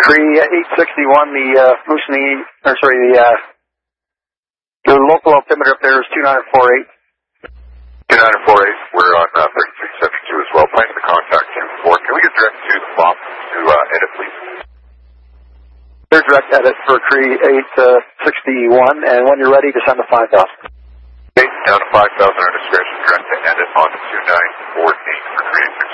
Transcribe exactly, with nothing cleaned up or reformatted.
Cree eight sixty-one, the uh, Moosonee, or sorry, the uh, the local altimeter up there is two nine four eight. two nine four eight, we're on uh, thirty-three seventy-two as well, planning the contact two four. Can we get direct to the bomb to uh, edit, please? There's direct edit for Cree eight sixty-one, and when you're ready, descend to five thousand. Okay, down to five thousand, our discretion, direct to edit on two nine four eight for Cree eight sixty-one.